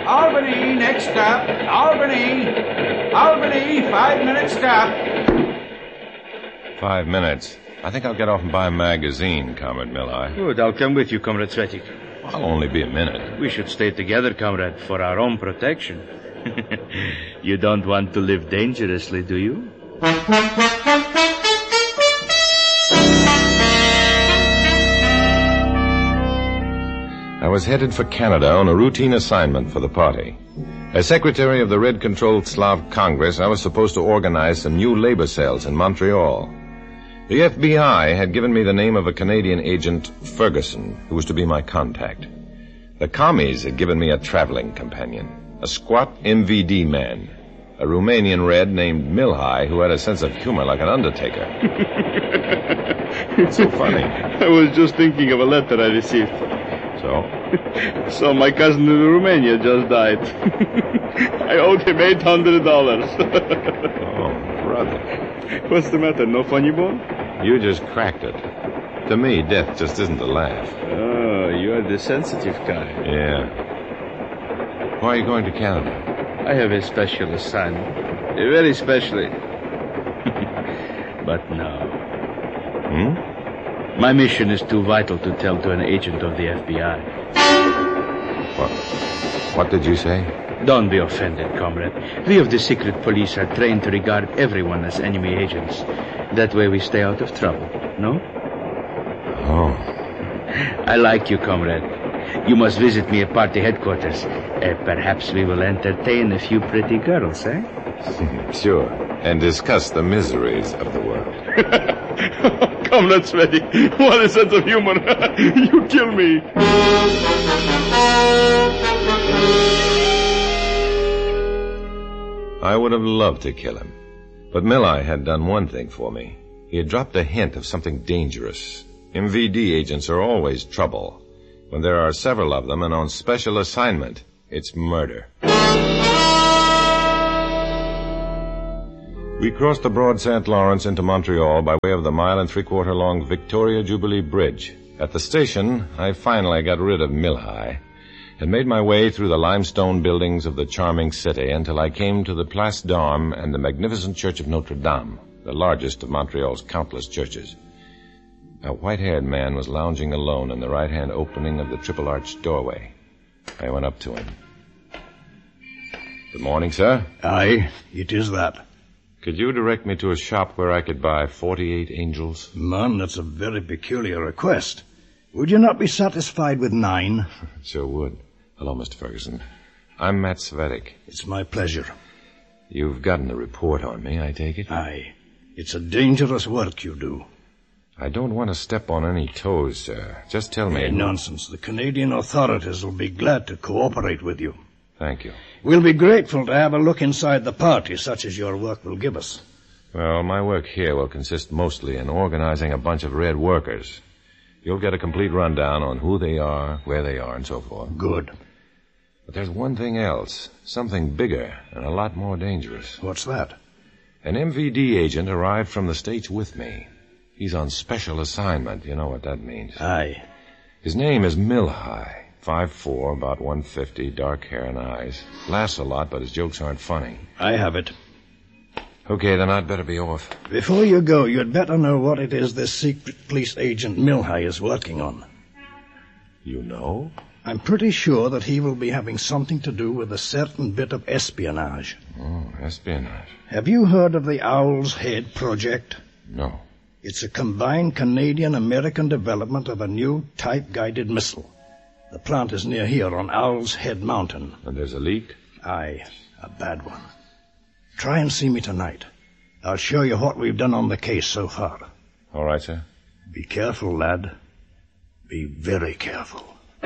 Albany, next stop. Albany. Albany, 5-minute stop. 5 minutes. I think I'll get off and buy a magazine, Comrade Milhigh. Good, I'll come with you, Comrade Svetik. I'll only be a minute. We should stay together, comrade, for our own protection. You don't want to live dangerously, do you? I was headed for Canada on a routine assignment for the party. As secretary of the Red-controlled Slav Congress, I was supposed to organize some new labor cells in Montreal. The FBI had given me the name of a Canadian agent, Ferguson, who was to be my contact. The commies had given me a traveling companion, a squat MVD man, a Romanian red named Milhigh who had a sense of humor like an undertaker. It's so funny. I was just thinking of a letter I received. So? So my cousin in Romania just died. I owed him $800. Oh, brother. What's the matter? No funny bone? You just cracked it. To me, death just isn't a laugh. Oh, you're the sensitive kind. Yeah. Why are you going to Canada? I have a special assignment. Very specially. But no. My mission is too vital to tell to an agent of the FBI. What did you say? Don't be offended, comrade. We of the secret police are trained to regard everyone as enemy agents. That way we stay out of trouble, no? Oh. I like you, comrade. You must visit me at party headquarters. Perhaps we will entertain a few pretty girls, eh? Sure. And discuss the miseries of the world. Comrade Svetik, what a sense of humor. You kill me. I would have loved to kill him. But Milhigh had done one thing for me. He had dropped a hint of something dangerous. MVD agents are always trouble. When there are several of them and on special assignment, it's murder. We crossed the broad St. Lawrence into Montreal by way of the 1.75 long Victoria Jubilee Bridge. At the station, I finally got rid of Milhigh and made my way through the limestone buildings of the charming city until I came to the Place d'Armes and the magnificent Church of Notre Dame, the largest of Montreal's countless churches. A white-haired man was lounging alone in the right-hand opening of the triple-arched doorway. I went up to him. Good morning, sir. Aye, it is that. Could you direct me to a shop where I could buy 48 angels? Man, that's a very peculiar request. Would you not be satisfied with 9? Sure would. Hello, Mr. Ferguson. I'm Matt Svetik. It's my pleasure. You've gotten a report on me, I take it? Aye. It's a dangerous work you do. I don't want to step on any toes, sir. Just tell me... Nonsense. The Canadian authorities will be glad to cooperate with you. Thank you. We'll be grateful to have a look inside the party, such as your work will give us. Well, my work here will consist mostly in organizing a bunch of red workers. You'll get a complete rundown on who they are, where they are, and so forth. Good. But there's one thing else. Something bigger and a lot more dangerous. What's that? An MVD agent arrived from the States with me. He's on special assignment. You know what that means. Aye. His name is Milhigh. 5'4", about 150, dark hair and eyes. Laughs a lot, but his jokes aren't funny. I have it. Okay, then I'd better be off. Before you go, you'd better know what it is this secret police agent Milhigh is working on. You know? I'm pretty sure that he will be having something to do with a certain bit of espionage. Oh, espionage. Have you heard of the Owl's Head project? No. It's a combined Canadian-American development of a new type-guided missile. The plant is near here on Owl's Head Mountain. And there's a leak? Aye, a bad one. Try and see me tonight. I'll show you what we've done on the case so far. All right, sir. Be careful, lad. Be very careful.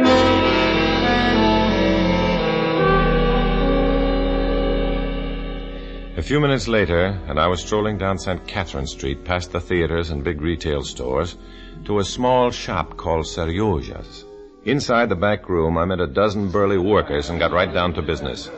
A few minutes later, and I was strolling down St. Catherine Street past the theaters and big retail stores to a small shop called Serioja's. Inside the back room, I met a dozen burly workers and got right down to business.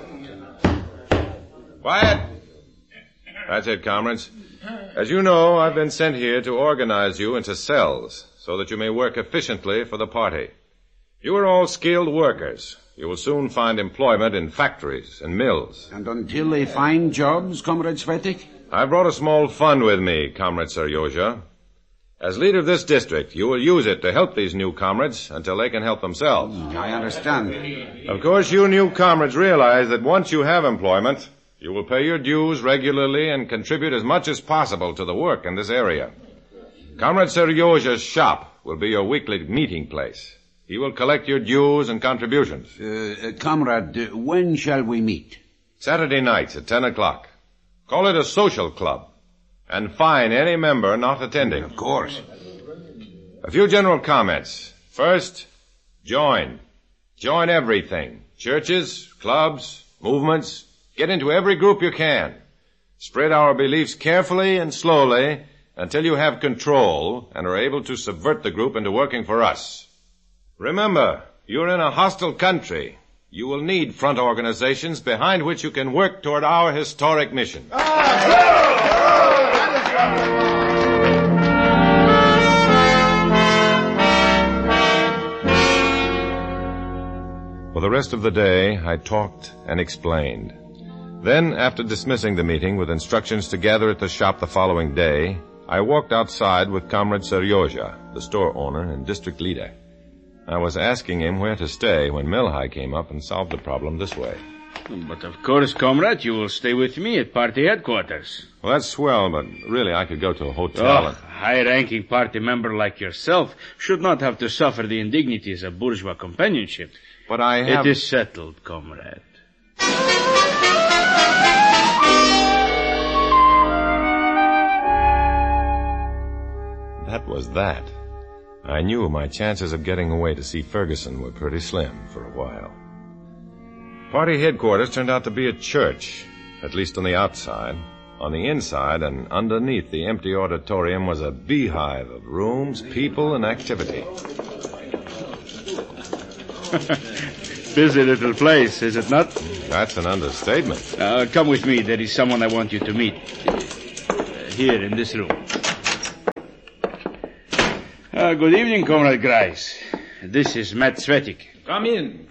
Quiet! That's it, comrades. As you know, I've been sent here to organize you into cells so that you may work efficiently for the party. You are all skilled workers. You will soon find employment in factories and mills. And until they find jobs, Comrade Svetik? I brought a small fund with me, Comrade Seryozha. As leader of this district, you will use it to help these new comrades until they can help themselves. I understand. Of course, you new comrades realize that once you have employment, you will pay your dues regularly and contribute as much as possible to the work in this area. Comrade Seryozha's shop will be your weekly meeting place. He will collect your dues and contributions. Comrade, when shall we meet? Saturday nights at 10 o'clock. Call it a social club. And fine any member not attending. Of course. A few general comments. First, join. Join everything. Churches, clubs, movements. Get into every group you can. Spread our beliefs carefully and slowly until you have control and are able to subvert the group into working for us. Remember, you're in a hostile country. You will need front organizations behind which you can work toward our historic mission. For the rest of the day, I talked and explained. Then, after dismissing the meeting with instructions to gather at the shop the following day, I walked outside with Comrade Seryozha, the store owner and district leader. I was asking him where to stay when Milhai came up and solved the problem this way. But of course, comrade, you will stay with me at party headquarters. Well, that's swell, but really I could go to a hotel. A high-ranking party member like yourself should not have to suffer the indignities of bourgeois companionship. But I have... It is settled, comrade. That was that. I knew my chances of getting away to see Ferguson were pretty slim for a while. Party headquarters turned out to be a church, at least on the outside. On the inside and underneath the empty auditorium was a beehive of rooms, people, and activity. Busy little place, is it not? That's an understatement. Come with me. There is someone I want you to meet. Here, in this room. Good evening, Comrade Grice. This is Matt Svetik. Come in.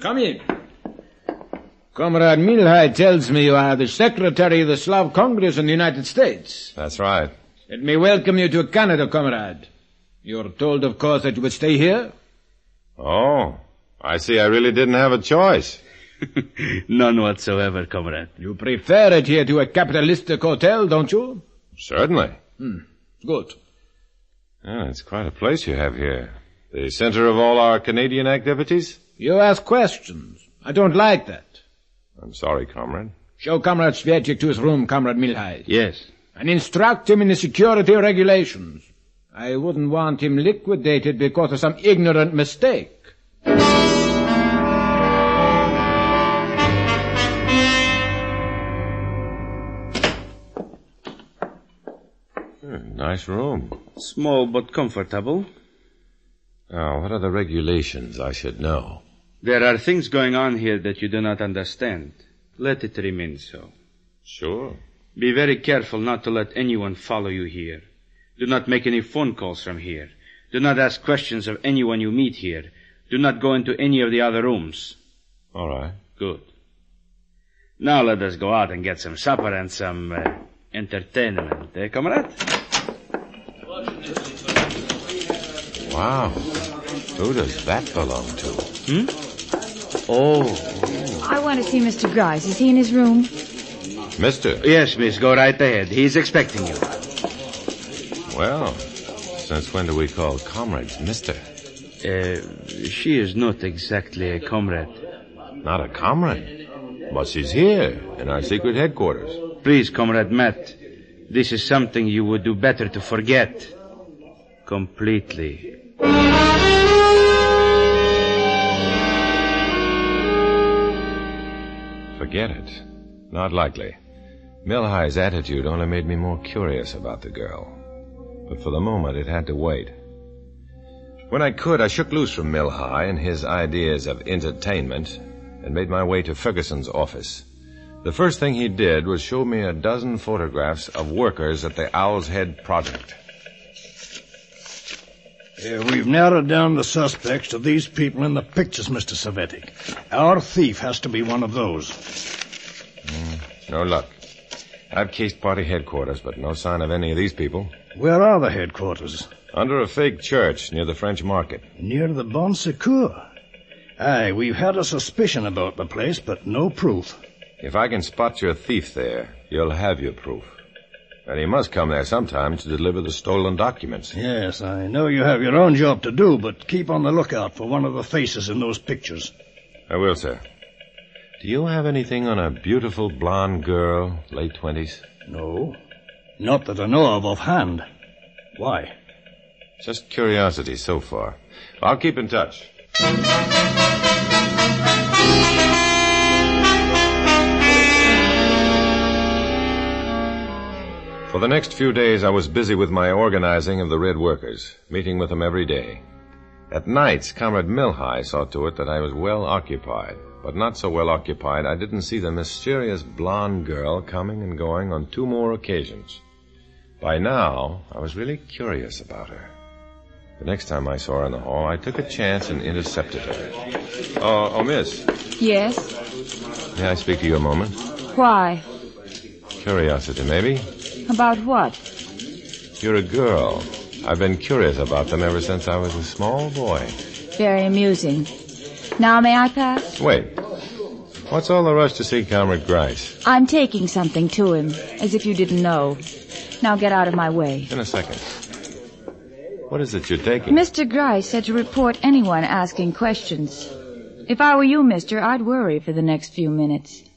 Comrade Milhai tells me you are the secretary of the Slav Congress in the United States. That's right. Let me welcome you to Canada, comrade. You're told, of course, that you would stay here? Oh, I see I really didn't have a choice. None whatsoever, comrade. You prefer it here to a capitalistic hotel, don't you? Certainly. Good. Yeah, it's quite a place you have here. The center of all our Canadian activities? You ask questions. I don't like that. I'm sorry, comrade. Show Comrade Svetik to his room, Comrade Milhai. Yes. And instruct him in the security regulations. I wouldn't want him liquidated because of some ignorant mistake. Nice room. Small but comfortable. Now, what are the regulations I should know? There are things going on here that you do not understand. Let it remain so. Sure. Be very careful not to let anyone follow you here. Do not make any phone calls from here. Do not ask questions of anyone you meet here. Do not go into any of the other rooms. All right. Good. Now let us go out and get some supper and some entertainment, comrade? Wow. Who does that belong to? Oh. I want to see Mr. Grice. Is he in his room? Mister? Yes, miss, go right ahead. He's expecting you. Well, since when do we call comrades mister? She is not exactly a comrade. Not a comrade? But she's here, in our secret headquarters. Please, Comrade Matt, this is something you would do better to forget. Completely. Forget it. Not likely. Milhai's attitude only made me more curious about the girl. But for the moment, it had to wait. When I could, I shook loose from Milhai and his ideas of entertainment and made my way to Ferguson's office. The first thing he did was show me a dozen photographs of workers at the Owl's Head project. We've narrowed down the suspects to these people in the pictures, Mr. Savetti. Our thief has to be one of those. No luck. I've cased party headquarters, but no sign of any of these people. Where are the headquarters? Under a fake church near the French market. Near the Bon Secours. Aye, we've had a suspicion about the place, but no proof. If I can spot your thief there, you'll have your proof. And he must come there sometime to deliver the stolen documents. Yes, I know you have your own job to do, but keep on the lookout for one of the faces in those pictures. I will, sir. Do you have anything on a beautiful blonde girl, late 20s? No. Not that I know of offhand. Why? Just curiosity so far. I'll keep in touch. For the next few days, I was busy with my organizing of the Red Workers, meeting with them every day. At nights, Comrade Milhigh saw to it that I was well occupied, but not so well occupied I didn't see the mysterious blonde girl coming and going on 2 more occasions. By now, I was really curious about her. The next time I saw her in the hall, I took a chance and intercepted her. Oh, miss. Yes? May I speak to you a moment? Why? Curiosity, maybe? About what? You're a girl. I've been curious about them ever since I was a small boy. Very amusing. Now may I pass? Wait. What's all the rush to see Comrade Grice? I'm taking something to him, as if you didn't know. Now get out of my way. In a second. What is it you're taking? Mr. Grice said to report anyone asking questions. If I were you, mister, I'd worry for the next few minutes.